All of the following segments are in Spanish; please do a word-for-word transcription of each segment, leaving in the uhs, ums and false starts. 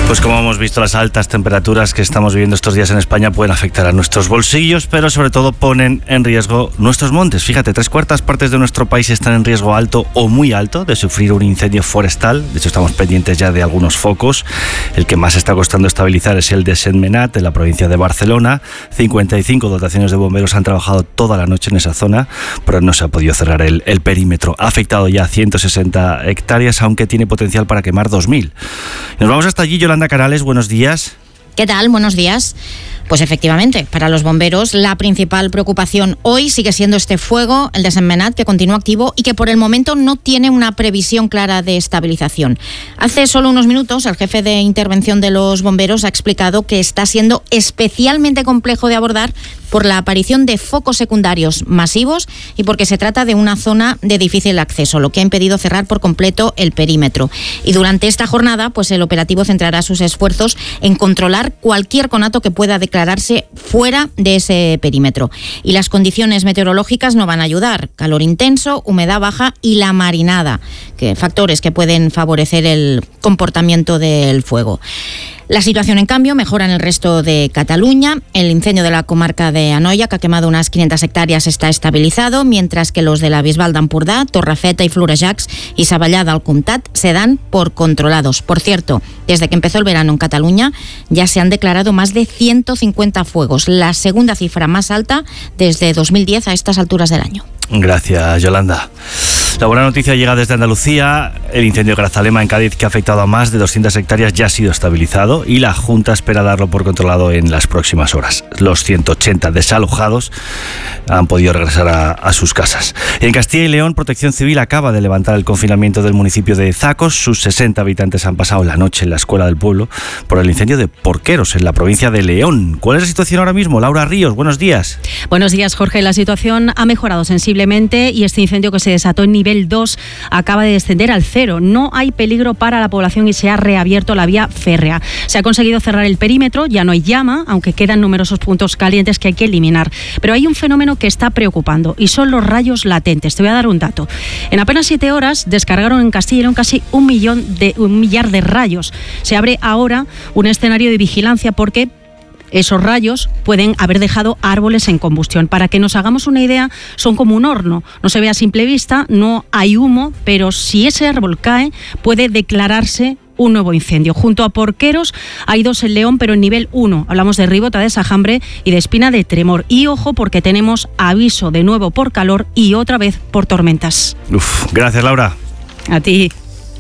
Pues como hemos visto, las altas temperaturas que estamos viviendo estos días en España pueden afectar a nuestros bolsillos, pero sobre todo ponen en riesgo nuestros montes. Fíjate, tres cuartas partes de nuestro país están en riesgo alto o muy alto de sufrir un incendio forestal. De hecho, estamos pendientes ya de algunos focos. El que más está costando estabilizar es el de Sentmenat, en la provincia de Barcelona. cincuenta y cinco dotaciones de bomberos han trabajado toda la noche en esa zona, pero no se ha podido cerrar el, el perímetro. Ha afectado ya ciento sesenta hectáreas, aunque tiene potencial para quemar dos mil. Nos vamos hasta allí. Yolanda Canales, buenos días. ¿Qué tal? Buenos días. Pues efectivamente, para los bomberos la principal preocupación hoy sigue siendo este fuego, el de Sentmenat, que continúa activo y que por el momento no tiene una previsión clara de estabilización. Hace solo unos minutos el jefe de intervención de los bomberos ha explicado que está siendo especialmente complejo de abordar por la aparición de focos secundarios masivos y porque se trata de una zona de difícil acceso, lo que ha impedido cerrar por completo el perímetro. Y durante esta jornada, pues el operativo centrará sus esfuerzos en controlar cualquier conato que pueda declararse fuera de ese perímetro. Y las condiciones meteorológicas no van a ayudar: calor intenso, humedad baja y la marinada, que factores que pueden favorecer el comportamiento del fuego. La situación, en cambio, mejora en el resto de Cataluña. El incendio de la comarca de Anoia, que ha quemado unas quinientas hectáreas, está estabilizado, mientras que los de la Bisbal d'Empordà, Torrefeta y Florejacs y Savallà del Comtat se dan por controlados. Por cierto, desde que empezó el verano en Cataluña ya se han declarado más de ciento cincuenta fuegos, la segunda cifra más alta desde dos mil diez a estas alturas del año. Gracias, Yolanda. La buena noticia llega desde Andalucía. El incendio de Grazalema en Cádiz, que ha afectado a más de doscientas hectáreas, ya ha sido estabilizado y la Junta espera darlo por controlado en las próximas horas. Los ciento ochenta desalojados han podido regresar a, a sus casas. En Castilla y León, Protección Civil acaba de levantar el confinamiento del municipio de Zacos. Sus sesenta habitantes han pasado la noche en la escuela del pueblo por el incendio de Porqueros, en la provincia de León. ¿Cuál es la situación ahora mismo? Laura Ríos, buenos días. Buenos días, Jorge. La situación ha mejorado sensiblemente y este incendio, que se desató en nivel dos, acaba de descender al cero. No hay peligro para la población y se ha reabierto la vía férrea. Se ha conseguido cerrar el perímetro, ya no hay llama, aunque quedan numerosos puntos calientes que hay que eliminar. Pero hay un fenómeno que está preocupando y son los rayos latentes. Te voy a dar un dato. En apenas siete horas descargaron en Castilla y León casi un millón de un millar de rayos. Se abre ahora un escenario de vigilancia porque esos rayos pueden haber dejado árboles en combustión. Para que nos hagamos una idea, son como un horno. No se ve a simple vista, no hay humo, pero si ese árbol cae, puede declararse un nuevo incendio. Junto a Porqueros hay dos en León, pero en nivel uno. Hablamos de Ribota de Sajambre y de Espina de Tremor. Y ojo, porque tenemos aviso de nuevo por calor y otra vez por tormentas. Uf, gracias, Laura. A ti.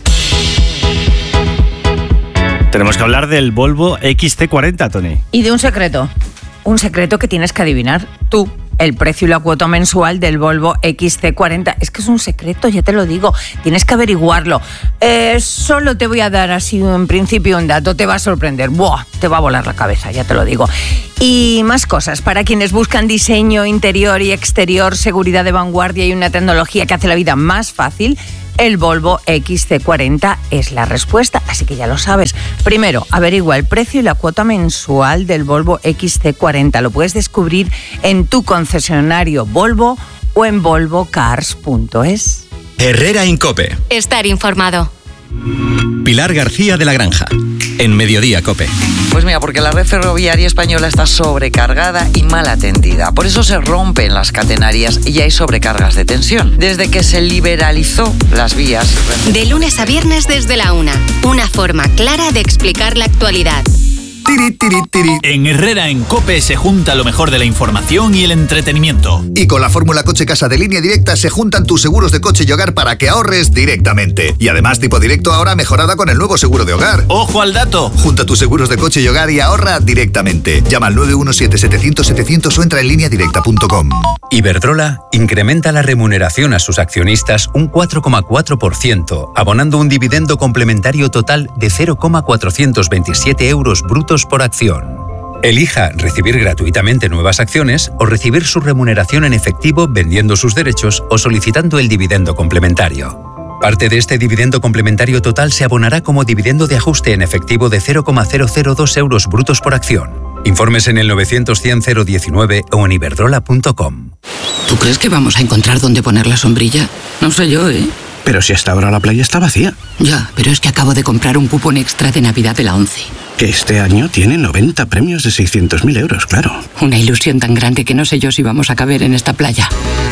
Tenemos que hablar del Volvo X C cuarenta, Tony. Y de un secreto. Un secreto que tienes que adivinar tú. El precio y la cuota mensual del Volvo X C cuarenta. Es que es un secreto, ya te lo digo. Tienes que averiguarlo. Eh, solo te voy a dar así en principio un dato. Te va a sorprender. ¡Buah! Te va a volar la cabeza, ya te lo digo. Y más cosas. Para quienes buscan diseño interior y exterior, seguridad de vanguardia y una tecnología que hace la vida más fácil, el Volvo X C cuarenta es la respuesta, así que ya lo sabes. Primero, averigua el precio y la cuota mensual del Volvo X C cuarenta. Lo puedes descubrir en tu concesionario Volvo o en volvo cars punto es. Herrera Incope. Estar informado. Pilar García de la Granja, en Mediodía Cope. Pues mira, porque la red ferroviaria española está sobrecargada y mal atendida. Por eso se rompen las catenarias y hay sobrecargas de tensión. Desde que se liberalizó las vías. De lunes a viernes desde la una. Una forma clara de explicar la actualidad. Tiri, tiri, tiri. En Herrera en Cope se junta lo mejor de la información y el entretenimiento. Y con la fórmula Coche Casa de Línea Directa se juntan tus seguros de coche y hogar para que ahorres directamente. Y además Tipo Directo ahora mejorada con el nuevo seguro de hogar. ¡Ojo al dato! Junta tus seguros de coche y hogar y ahorra directamente. Llama al nueve uno siete, setecientos, setecientos o entra en línea directa punto com. Iberdrola incrementa la remuneración a sus accionistas un cuatro coma cuatro por ciento, abonando un dividendo complementario total de cero coma cuatrocientos veintisiete euros brutos por acción. Elija recibir gratuitamente nuevas acciones o recibir su remuneración en efectivo vendiendo sus derechos o solicitando el dividendo complementario. Parte de este dividendo complementario total se abonará como dividendo de ajuste en efectivo de cero coma cero cero dos euros brutos por acción. Informes en el novecientos cien cero diecinueve o en iberdrola punto com. ¿Tú crees que vamos a encontrar dónde poner la sombrilla? No sé yo, ¿eh? Pero si hasta ahora la playa está vacía. Ya, pero es que acabo de comprar un cupón extra de Navidad de la ONCE. Que este año tiene noventa premios de seiscientos mil euros, claro. Una ilusión tan grande que no sé yo si vamos a caber en esta playa.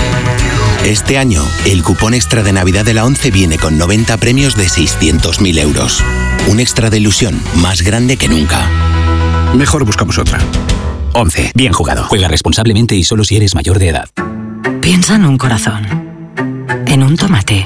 Este año, el cupón extra de Navidad de la ONCE viene con noventa premios de seiscientos mil euros. Un extra de ilusión más grande que nunca. Mejor buscamos otra. ONCE. Bien jugado. Juega responsablemente y solo si eres mayor de edad. Piensa en un corazón, en un tomate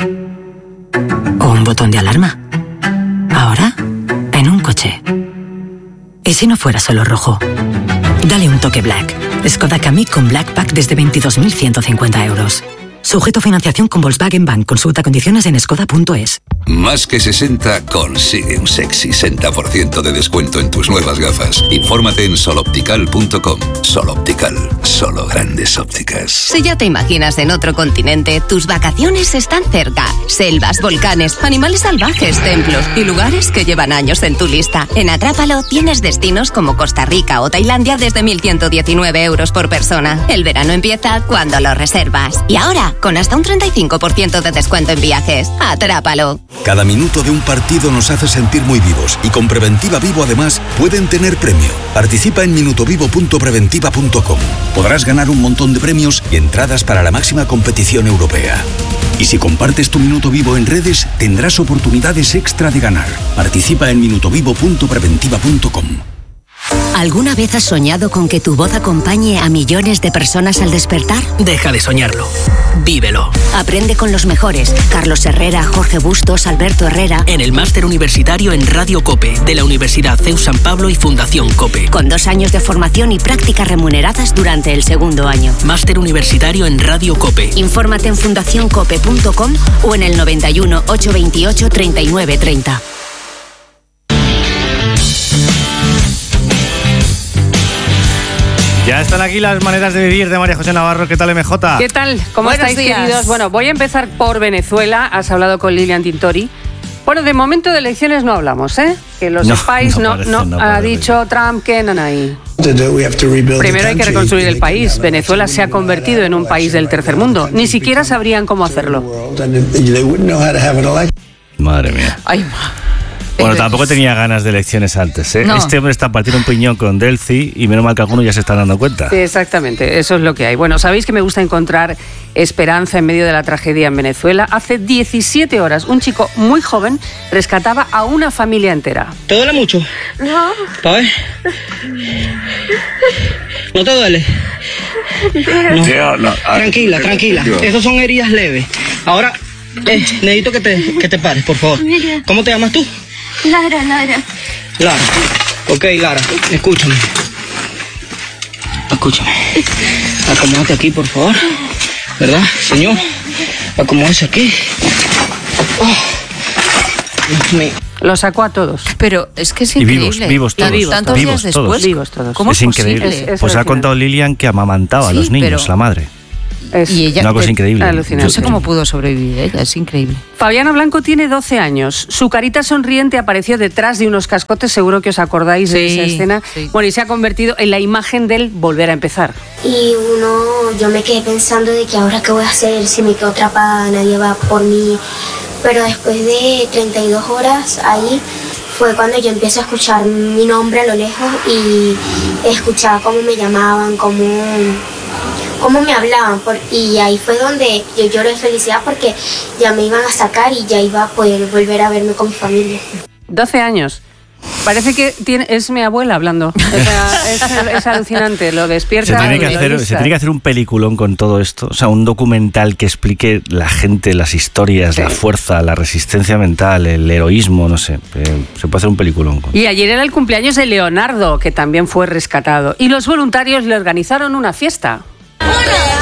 o un botón de alarma. Ahora, en un coche. ¿Y si no fuera solo rojo? Dale un toque Black. Skoda Kamiq con Black Pack desde veintidós mil ciento cincuenta euros. Sujeto a financiación con Volkswagen Bank. Consulta condiciones en skoda punto es. Más que sesenta consigue un sexy sesenta por ciento de descuento en tus nuevas gafas. Infórmate en sol optical punto com. Sol Optical, solo grandes ópticas. Si ya te imaginas en otro continente, tus vacaciones están cerca. Selvas, volcanes, animales salvajes, templos y lugares que llevan años en tu lista. En Atrápalo tienes destinos como Costa Rica o Tailandia desde mil ciento diecinueve euros por persona. El verano empieza cuando lo reservas. Y ahora, con hasta un treinta y cinco por ciento de descuento en viajes. Atrápalo. Cada minuto de un partido nos hace sentir muy vivos y con Preventiva Vivo además pueden tener premio. Participa en minutovivo punto preventiva punto com. Podrás ganar un montón de premios y entradas para la máxima competición europea. Y si compartes tu minuto vivo en redes, tendrás oportunidades extra de ganar. Participa en minutovivo punto preventiva punto com. ¿Alguna vez has soñado con que tu voz acompañe a millones de personas al despertar? Deja de soñarlo. Vívelo. Aprende con los mejores. Carlos Herrera, Jorge Bustos, Alberto Herrera. En el Máster Universitario en Radio COPE, de la Universidad C E U San Pablo y Fundación COPE. Con dos años de formación y prácticas remuneradas durante el segundo año. Máster Universitario en Radio COPE. Infórmate en fundación cope punto com o en el noventa y uno, ochocientos veintiocho, treinta y nueve treinta. Ya están aquí las maneras de vivir de María José Navarro. ¿Qué tal, M J? ¿Qué tal? ¿Cómo Buenos estáis, días. queridos? Bueno, voy a empezar por Venezuela. Has hablado con Lilian Tintori. Bueno, de momento de elecciones no hablamos, ¿eh? Que lo No, sepáis, no no, parece, no, no ha parece. dicho Trump que no hay. Primero hay que reconstruir el país. Venezuela se ha convertido en un país del tercer mundo. Ni siquiera sabrían cómo hacerlo. Madre mía. Ay, ma. Bueno, tampoco tenía ganas de elecciones antes, ¿eh? No. Este hombre está partiendo un piñón con Delcy y menos mal que algunos ya se están dando cuenta. Sí, exactamente, eso es lo que hay. Bueno, sabéis que me gusta encontrar esperanza en medio de la tragedia en Venezuela. Hace diecisiete horas, un chico muy joven rescataba a una familia entera. ¿Te duele mucho? No. ¿Pa' ver? ¿No te duele? No. Tranquila, tranquila. Esas son heridas leves. Ahora, eh, necesito que te, que te pares, por favor. Mira. ¿Cómo te llamas tú? Lara, Lara. Lara. Ok, Lara, escúchame. Escúchame. Acomódate aquí, por favor. ¿Verdad, señor? Acomódese aquí. Oh. Dios mío. Lo sacó a todos. Pero es que es Y increíble. vivos, vivos todos. Vivos, Tantos vivos días todos. después. Vivos todos. ¿Cómo es es increíble. posible? Es- Pues ha alucinante. contado Lilian que amamantaba a Sí, los niños, pero- la madre. Es Y ella, Una cosa de- increíble. alucinante. No sé cómo pudo sobrevivir ella, es increíble. Fabiana Blanco tiene doce años. Su carita sonriente apareció detrás de unos cascotes, seguro que os acordáis de Sí, esa escena. sí. Bueno, y se ha convertido en la imagen del volver a empezar. Y uno, yo me quedé pensando de que ahora qué voy a hacer si me quedo atrapada, nadie va por mí. Pero después de treinta y dos horas ahí fue cuando yo empiezo a escuchar mi nombre a lo lejos y escuchaba cómo me llamaban, cómo, cómo me hablaban. Por- y ahí fue donde yo lloré de felicidad porque ya me iban a sacar y ya iba a poder volver a verme con mi familia. doce años. Parece que tiene, es mi abuela hablando. O sea, es, es alucinante, lo despierta. Se tiene, que y lo hacer, lista. se tiene que hacer un peliculón con todo esto. O sea, un documental que explique la gente, las historias, Sí. la fuerza, la resistencia mental, el heroísmo, no sé. Eh, Se puede hacer un peliculón con. Y ayer era el cumpleaños de Leonardo, que también fue rescatado. Y los voluntarios le organizaron una fiesta. Uno,